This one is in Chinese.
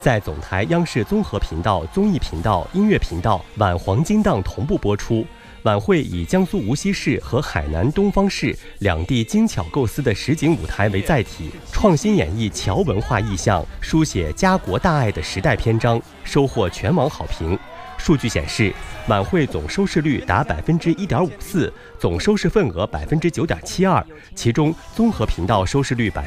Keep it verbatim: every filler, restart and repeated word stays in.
在总台央视综合频道、综艺频道、音乐频道晚黄金档同步播出。晚会以江苏无锡市和海南东方市两地精巧构思的实景舞台为载体，创新演绎侨文化意象，书写家国大爱的时代篇章，收获全网好评。数据显示，晚会总收视率达百分之一点五四，总收视份额百分之九点七二，其中综合频道收视率百。